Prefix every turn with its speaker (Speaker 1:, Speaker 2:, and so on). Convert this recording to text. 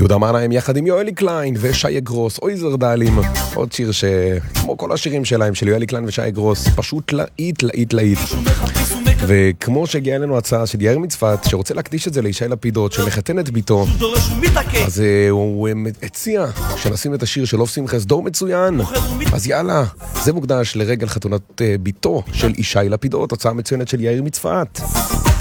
Speaker 1: יהודה מנהיים יחד עם יואלי קליין ושי גרוס, אוי זרדלים, עוד שיר שכמו כל השירים שלהם של יואלי קליין ושי גרוס, פשוט להיט. וכמו שהגיעה אלינו הצעה של יאיר מצפת שרוצה להקדיש את זה לישי לפידות שמחתן את ביתו, אז הוא הציע שנשים את השיר של אוף שמחס דור מצוין, אז יאללה, זה מוקדש לרגל חתונת ביתו של ישי לפידות, הצעה מצוינת של יאיר מצפת.